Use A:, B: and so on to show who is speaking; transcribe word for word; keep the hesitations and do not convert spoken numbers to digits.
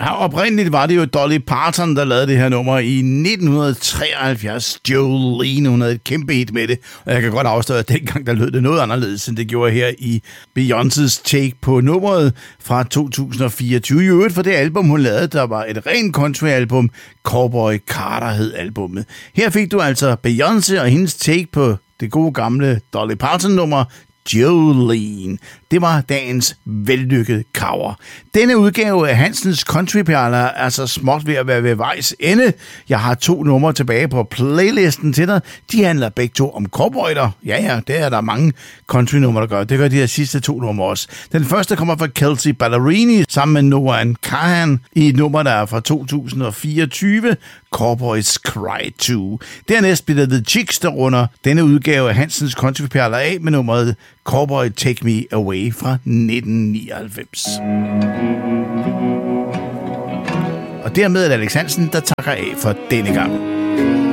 A: Oprindeligt var det jo Dolly Parton, der lavede det her nummer i nitten treoghalvfjerds. Jolene, hun havde et kæmpe hit med det, og jeg kan godt afsløre, at dengang der lød det noget anderledes, end det gjorde her i Beyoncés take på nummeret fra to tusind og fireogtyve. I øvrigt for det album, hun lavede, der var et rent country-album. Cowboy Carter hed albummet. Her fik du altså Beyoncé og hendes take på det gode gamle Dolly Parton-nummer, Jolene. Det var dagens vellykkede cover. Denne udgave af Hansens Countryperler er altså småt ved at være ved vejs ende. Jeg har to numre tilbage på playlisten til dig. De handler begge to om cowboyder. Ja, ja, det er der mange country-numre, der gør. Det gør de her sidste to numre også. Den første kommer fra Kelsey Ballerini sammen med Noah Kahan i et nummer, der er fra to tusind og fireogtyve. Cowboys Cry to. Dernæst bliver det The Chicks, der runder denne udgave af Hansens Countryperler af med nummeret Cowboy Take Me Away fra nitten nioghalvfems. Og dermed er det Alex Hansen, der takker af for denne gang.